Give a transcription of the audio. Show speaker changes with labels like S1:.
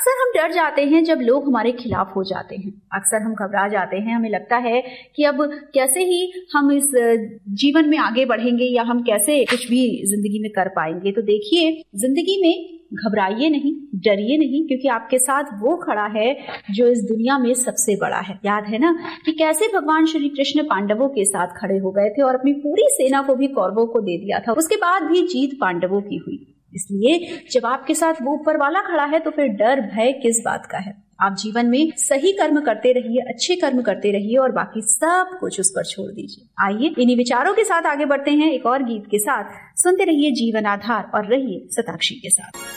S1: अक्सर हम डर जाते हैं जब लोग हमारे खिलाफ हो जाते हैं। अक्सर हम घबरा जाते हैं, हमें लगता है कि अब कैसे ही हम इस जीवन में आगे बढ़ेंगे या हम कैसे कुछ भी जिंदगी में कर पाएंगे। तो देखिए, जिंदगी में घबराइए नहीं, डरिए नहीं, क्योंकि आपके साथ वो खड़ा है जो इस दुनिया में सबसे बड़ा है। याद है ना कि कैसे भगवान श्री कृष्ण पांडवों के साथ खड़े हो गए थे और अपनी पूरी सेना को भी कौरवों को दे दिया था। उसके बाद भी जीत पांडवों की हुई। इसलिए जब आपके साथ वो ऊपर वाला खड़ा है तो फिर डर भय किस बात का है। आप जीवन में सही कर्म करते रहिए, अच्छे कर्म करते रहिए और बाकी सब कुछ उस पर छोड़ दीजिए। आइए इन्हीं विचारों के साथ आगे बढ़ते हैं एक और गीत के साथ। सुनते रहिए जीवन आधार और रहिए शताक्षी के साथ।